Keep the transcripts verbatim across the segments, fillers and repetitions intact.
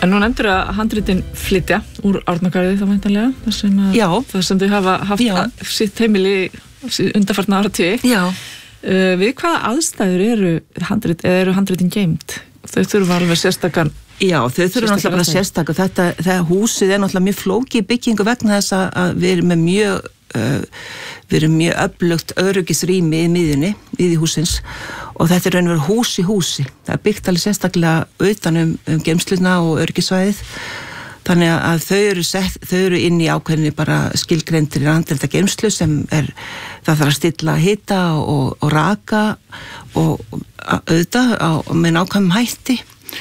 En nú nefndur að handritin flytja úr Árnagarði þá væntanlega, þar sem, að, þar sem þau hafa haft að, sitt heimili undanfarna áratugi. Já. Uh, við hvaða aðstæður eru handrit, eða eru handritin geymt? Þau þurfa alveg sérstakann. Já, þau þurfa náttúrulega bara sérstakar. Þetta, það húsið er náttúrulega mjög flókið byggingu vegna þess að við erum með mjög, uh, við erum mjög öflugt öryggisrými í miðjunni, miðju húsins, og þetta er raun og veru hús í húsi. Það er byggt alveg sérstaklega utan um, um geymsluna og öryggissvæðið. Þannig að þau eru, sett, þau eru inn í ákveðinni bara skilgreindir handrita geymslu sem er, það þarf að stilla hita og, og raka og auðvitað á, með nákvæmum hætti.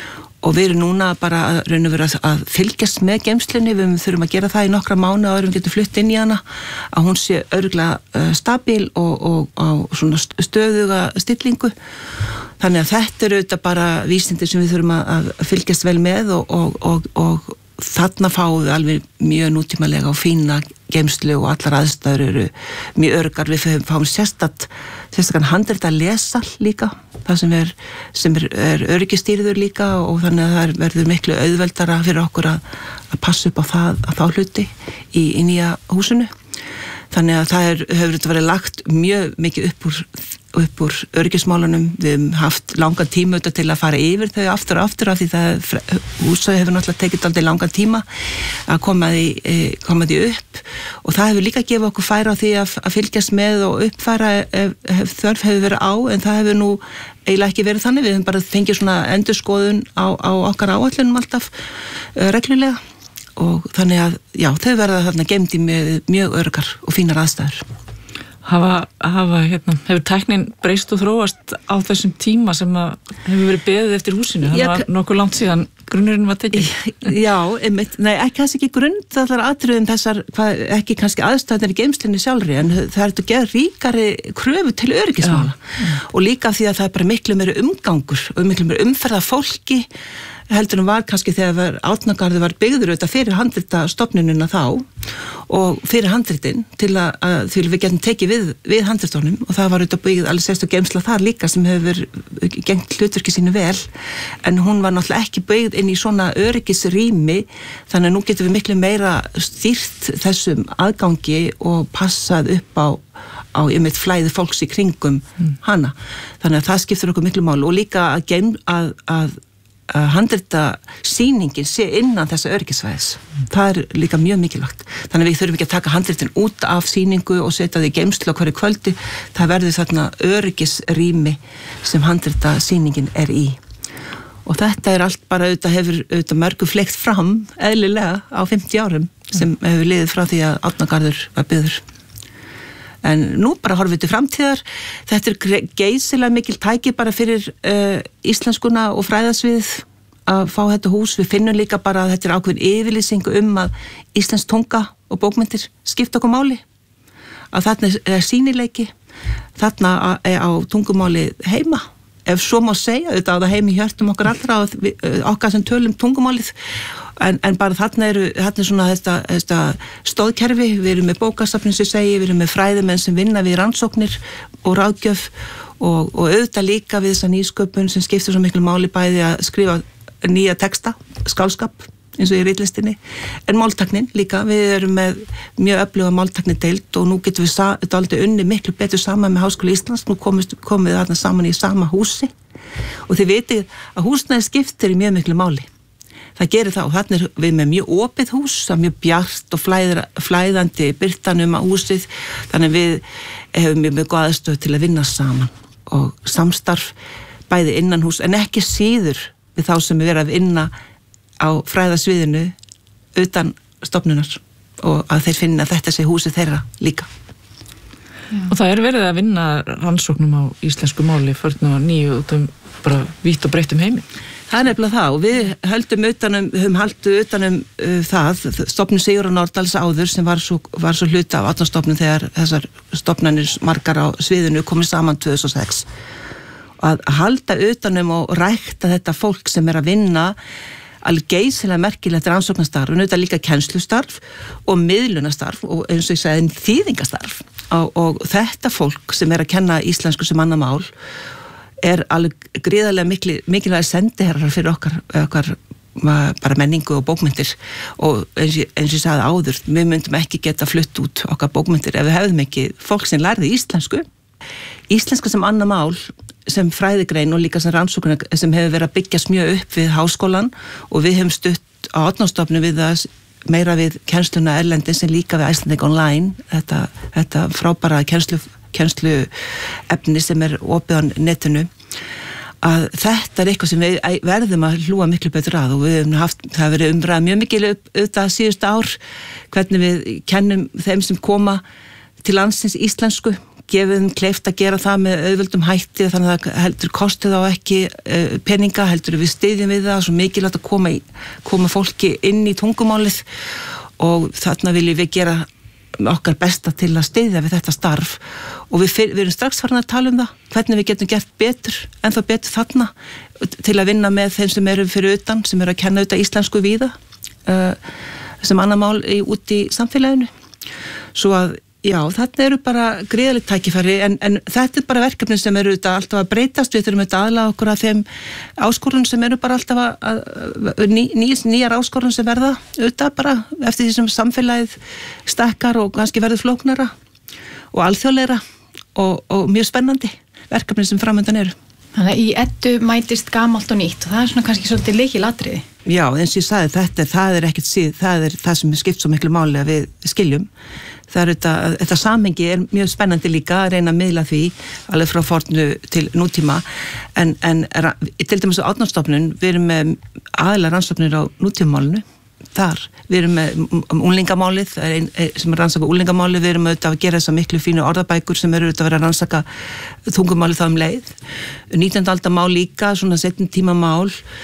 Og við erum núna bara að raun og vera að fylgjast með geymslunni, við þurfum að gera það í nokkra mánuði áður en við getum flutt inn í hana, að hún sé örugglega uh, stabíl og, og á svona stöðuga stillingu. Þannig að þetta eru auðvitað bara vísindi sem við þurfum að, að fylgjast vel með og, og, og, og þarna fáum við alveg mjög nútímalega og fína geymslu og allar aðstæður eru mjög öruggar. Við fáum sérstakt, sérstakann handrita lesal líka, það sem er, sem er, er öryggistýrður líka og þannig að það verður miklu auðveldara fyrir okkur að, að passa upp á það, að þá hluti í, í nýja húsinu. Þannig að það er, hefur þetta verið lagt mjög mikið upp úr upp úr öryggismálunum. Við hefum haft langan tíma til að fara yfir þau aftur og aftur af því það húsið hefur náttúrulega tekið aldrei langan tíma að koma því, koma því upp og það hefur líka gefið okkur færa á því að, að fylgjast með og uppfæra ef, ef þörf hefur verið á en það hefur nú eiginlega ekki verið þannig. Við hefum bara fengið svona endurskoðun á, á okkar áætlunum alltaf uh, reglulega og þannig að já, þau verða þarna geymd í mjög, mjög öryggar og fínar aðstæður. Hafa, hafa, hérna, hefur tæknin breyst og þróast á þessum tíma sem að hefur verið beðið eftir húsinu? Það var nokkuð langt síðan grunnurinn var tekinn. Já, einmitt, nei, ekki kannski ekki grundvallar atriðum þessar, hvað, ekki kannski aðstæðnar í geymslunni sjálfri, en það er að gera ríkari kröfu til öryggismála. Og líka því að það er bara miklu meiri umgangur og miklu meiri umferða fólki heldur en var kannski þegar Árnagarður var byggður auðvitað fyrir handrita stofnununa þá og fyrir handritin til að, að því við getum tekið við, við handritunum og það var auðvitað byggð alveg sérstök geymsla þar líka sem hefur gengt hlutverki sínu vel en hún var náttúrulega ekki byggð inn í svona öryggisrými þannig að nú getum við miklu meira stýrt þessum aðgangi og passað upp á á einmitt flæði fólks í kringum mm. hana. Þannig að það skiptir okkur miklu máli og líka að, geim, að, að að handrita sýningin sé innan þessa öryggisvæðis. Mm. Það er líka mjög mikilvægt. Þannig að við þurfum ekki að taka handritin út af sýningu og setja því geymslu á hverju kvöldi. Það verður þarna öryggisrými sem handrita sýningin er í. Og þetta er allt bara auðvitað hefur auðvitað mörgu fleygt fram eðlilega á fimmtíu árum sem mm. hefur liðið frá því að Árnagarður var byggður. En nú bara horfum við til framtíðar. Þetta er geysilega mikil tæki bara fyrir uh, íslenskuna og fræðasvið að fá þetta hús. Við finnum líka bara að þetta er ákveðin yfirlýsing um að íslensk tunga og bókmyndir skipta okkur máli. Að þarna er sýnileiki, þarna er á tungumáli heima. Ef svo má segja, þetta á það heim í hjörtum okkar allra og við, okkar sem tölum tungumálið. En, en bara þarna eru, þarna er svona þetta, þetta stóðkerfi, við erum með bókasafnin sem segi, við erum með fræðimenn sem vinna við rannsóknir og ráðgjöf og, og auðvitað líka við þessa nýsköpun sem skiptir svo miklu máli bæði að skrifa nýja texta, skáldskap eins og í ritlistinni, en máltæknin líka, við erum með mjög öfluga máltæknideild og nú getum við sa, aldrei unni miklu betur saman með Háskóla Íslands, nú komist, komum við þarna saman í sama húsi og þið vitið að húsnæði skiptir í mjög miklu máli. Það gerir það og þarna er við með mjög opið hús, mjög bjart og flæðra, flæðandi birtanum á húsið, þannig við hefum mjög mjög góð aðstöð til að vinna saman og samstarf bæði innan hús, en ekki síður við þá sem við erum að vinna á fræðasviðinu utan stofnunar og að þeir finna að þetta sé húsið þeirra líka. Já. Og það er verið að vinna rannsóknum á íslensku máli förnum og nýju út um bara vítt og breytt um heiminn. Það er nefnilega það og við höldum utanum, höfum haldið utanum uh, það, stofnun Sigurðar Nordals áður sem var svo, var svo hluta af átjánstofnun þegar þessar stofnanir margar á sviðinu komið saman tvö þúsund og sex. Að halda utanum og rækta þetta fólk sem er að vinna alveg geysilega merkilegt rannsóknarstarf, en auðvitað líka kennslustarf og miðlunastarf og eins og ég sagði þýðingastarf og, og þetta fólk sem er að kenna íslensku sem annað mál er alveg gríðarlega mikil, mikilvæg sendiherrar fyrir okkar, okkar bara menningu og bókmyndir og eins og ég sagði áður, við myndum ekki geta flutt út okkar bókmyndir ef við hefðum ekki fólk sem lærði íslensku íslenska sem annað mál sem fræðigrein og líka sem rannsóknar sem hefur verið að byggjast mjög upp við háskólan og við hefum stutt á Árnastofnun við það meira við kennsluna erlendis en líka við Icelandic Online þetta, þetta frábæra kennslu, kennslu efni sem er opið á netinu að þetta er eitthvað sem við verðum að hlúa miklu betur að og við hefum haft, það hefur verið umræða mjög mikil upp auðvitað síðustu ár, hvernig við kennum þeim sem koma til landsins íslensku, gefum kleift að gera það með auðvöldum hætti þannig að það heldur kostið á ekki uh, peninga, heldur við styðjum við það, svo mikilvægt að koma, í, koma fólki inn í tungumálið og þarna viljum við gera okkar besta til að styðja við þetta starf og við, við erum strax farin að tala um það hvernig við getum gert betur en þá betur þarna til að vinna með þeim sem eru fyrir utan, sem eru að kenna auðvitað íslensku víða uh, sem annar mál í, út í samfélaginu svo að já, þarna eru bara gríðalegt tækifæri en, en þetta er bara verkefni sem eru auðvitað alltaf að breytast, við þurfum auðvitað aðlaga okkur að þeim áskorun sem eru bara alltaf að, að ný, ný, nýjar áskorun sem verða auðvitað bara eftir því sem samfélagið stakkar og kannski verður flóknara og alþjóðlegra og, og mjög spennandi verkefni sem framöndan eru. Þannig að í eddu mætist gamalt og nýtt og það er svona kannski svolítið lykilatriði. Já, eins og ég sagði þetta, það er ekkert síð, það er það sem skipt svo miklu máli að við skiljum. Það er þetta, þetta samhengi er mjög spennandi líka að reyna að miðla því alveg frá fornu til nútíma en, en til dæmis á Árnastofnun við erum með aðilega rannsóknir á nútímamálinu þar, við erum með unglingamálið ein, sem er rannsaka unglingamálið, við erum auðvitað að gera þessa miklu fínu orðabækur sem eru auðvitað að vera að rannsaka tungumálið þá um leið nítjánda aldar mál líka, svona seinni tíma mál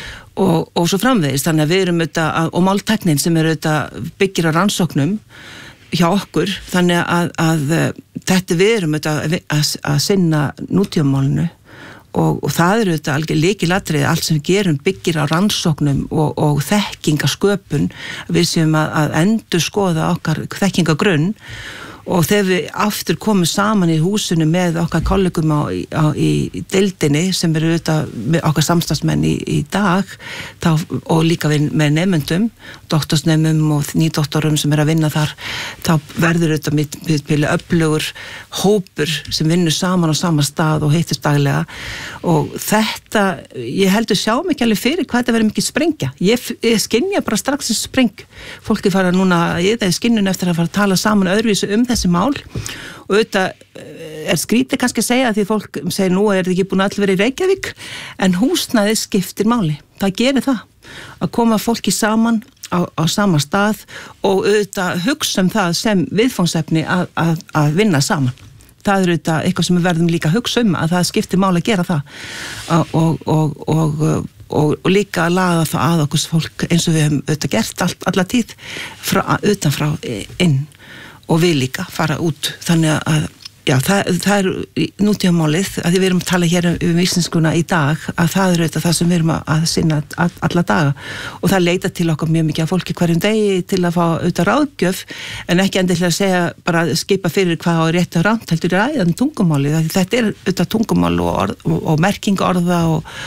og, og svo framvegis, þannig að við erum auðvitað að, og máltæknin sem eru auðvitað byggir á rannsóknum hjá okkur, þannig að, að þetta við erum auðvitað að, að, að sinna nútímamálinu og, og það eru auðvitað alveg lykilatriði allt sem við gerum byggir á rannsóknum og, og þekkingasköpun við séum að, að endur skoða okkar þekkingagrunn og þegar við aftur komum saman í húsinu með okkar kollegum á, á, í deildinni sem eru auðvitað okkar samstagsmenn í, í dag þá, og líka við, með nefndum, doktorsnefnum og nýdoktorum sem er að vinna þar þá verður auðvitað mjög öflugur hópur sem vinnur saman á sama stað og heitist daglega og þetta, ég heldur sjá mikið alveg fyrir hvað þetta verður mikið sprengja ég, ég skynja bara strax þessu spreng fólki fara núna í það í skinnun eftir að fara að tala saman öðruvísu um þessi mál og auðvitað er skrítið kannski að segja því fólk segir nú er þetta ekki búin að allir vera í Reykjavík en húsnæði skiptir máli það gerir það, að koma fólki saman á, á sama stað og auðvitað hugsa um það sem viðfangsefni að, að, að vinna saman það er auðvitað eitthvað sem við verðum líka að hugsa um að það skiptir máli að gera það og, og, og, og, og, og líka að laða það að okkur fólk eins og við hefum auðvitað gert all, alla tíð frá, utan frá inn og við líka fara út þannig að já, það, það er nútímamálið að því við erum að tala hér um íslenskuna í dag að það er auðvitað það sem við erum að, að sinna alla daga og það leita til okkar mjög mikið af fólki hverjum degi til að fá auðvitað ráðgjöf en ekki endilega að segja bara skipa fyrir hvað á rétt og rámt heldur í ræðan tungumálið þetta er auðvitað tungumál og, orð, og, og merking orða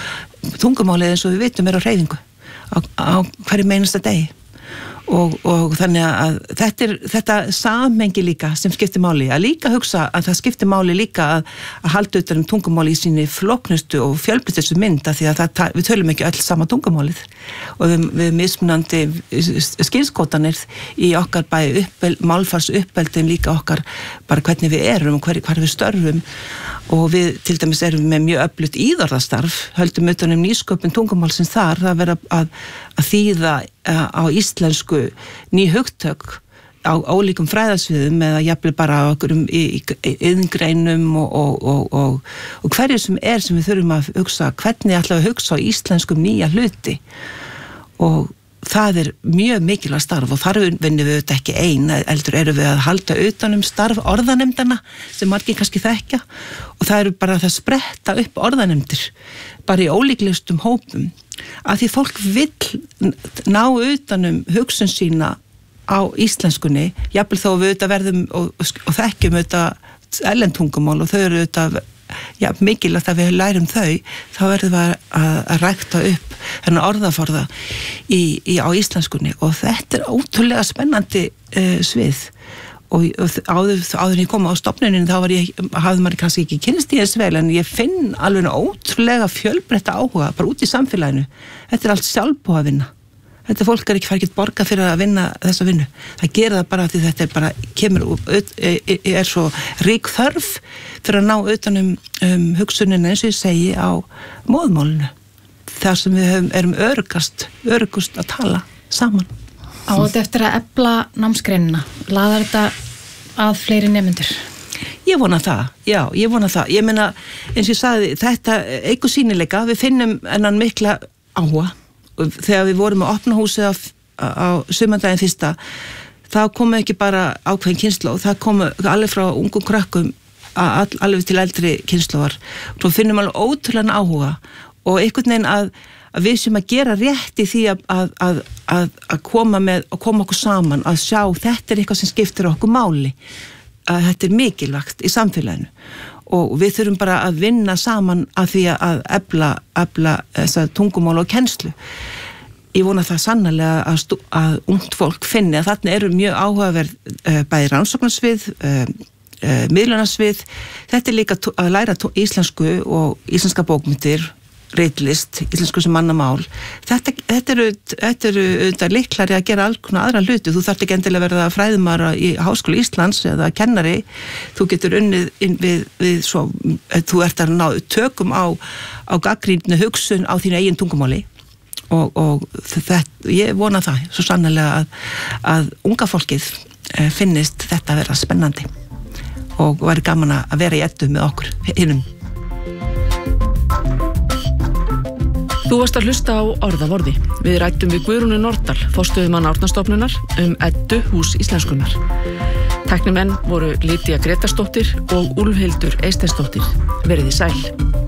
og tungumálið eins og við vitum er á hreyfingu á, á hverjum einasta degi Og, og þannig að þetta er þetta samhengi líka sem skiptir máli að líka hugsa að það skiptir máli líka að, að halda utan um tungumáli í síni flóknustu og fjölbreyttustu mynd af því að það, við tölum ekki öll sama tungumálið og við, við mismunandi skilskotanir í okkar bæði uppel, málfars uppeldum líka okkar bara hvernig við erum og hver, hver við störfum og við til dæmis erum með mjög öflugt íðorðastarf höldum utan um nýsköpun tungumálsins þar það vera að, að þýða á íslensku ný hugtök á ólíkum fræðasviðum eða jafnvel bara á okkur um í iðngreinum og, og, og, og, og hverju sem er sem við þurfum að hugsa hvernig ætla að hugsa á íslenskum nýja hluti og það er mjög mikilvægt starf og þar vinnum við þetta ekki ein heldur erum við að halda utanum starf orðanemdana sem margir kannski þekkja og það eru bara það spretta upp orðanemdir bara í ólíklegustum hópum að því fólk vill ná utanum hugsun sína á íslenskunni jafnvel þó við auðvitað verðum og, og, og þekkjum auðvitað erlend tungumál og þau eru auðvitað já, mikilvægt að við lærum þau, þá verðum við að, að rækta upp þennan orðaforða í, í, á íslenskunni og þetta er ótrúlega spennandi uh, svið og, og áður, áður en ég kom á stofnunin þá var ég, hafði maður kannski ekki kynnst í þess vel en ég finn alveg ótrúlega fjölbreytta áhuga bara út í samfélaginu, þetta er allt sjálfbúa vinna. Þetta fólk er ekki farið að borga fyrir að vinna þessa vinnu. Það gera það bara því þetta er bara, kemur, er svo rík þörf fyrir að ná utanum um, hugsunina eins og ég segi á móðmálinu. Þar sem við höfum, erum örugast, örugust að tala saman. Á þetta eftir að efla námsgreinina, laðar þetta að fleiri nemendur? Ég vona það, já, ég vona það. Ég meina, eins og ég sagði, þetta eigu sýnileika, við finnum enn mikla áhuga. Þegar við vorum að opna húsið á, á sumardaginn fyrsta þá komu ekki bara ákveðin kynslóð, það komu alveg frá ungum krökkum all, alveg til eldri kynslóðar og við finnum alveg ótrúlega áhuga og einhvern veginn að, að við sem að gera rétt í því að, að, að, að, að koma með og koma okkur saman að sjá þetta er eitthvað sem skiptir okkur máli að þetta er mikilvægt í samfélaginu og við þurfum bara að vinna saman að því að efla, efla þessa tungumál og kennslu. Ég vona það sannarlega að, stú, að ungt fólk finni að þarna eru mjög áhugaverð uh, bæði rannsóknarsvið, uh, uh, miðlunarsvið. Þetta er líka að læra íslensku og íslenska bókmyndir, ritlist, íslensku sem mannamál. Þetta, þetta eru, þetta eru auðvitað líklari að gera alls konar aðra hluti. Þú þarft ekki endilega verða fræðumara í Háskóla Íslands eða kennari. Þú getur unnið inn við, við svo, þú ert að ná tökum á, á gagnrýnni hugsun á þínu eigin tungumáli. Og, og þetta, ég vona það svo sannarlega að, að unga fólkið finnist þetta að vera spennandi og væri gaman að vera í eddu með okkur hinnum. Þú varst að hlusta á Orðavorði. Við rættum við Guðrúnu Nordal, forstöðumann Árnastofnunar, um Eddu hús íslenskunnar. Tæknimenn voru Lydía Gretarsdóttir og Úlfhildur Eysteinsdóttir. Verið þið sæl.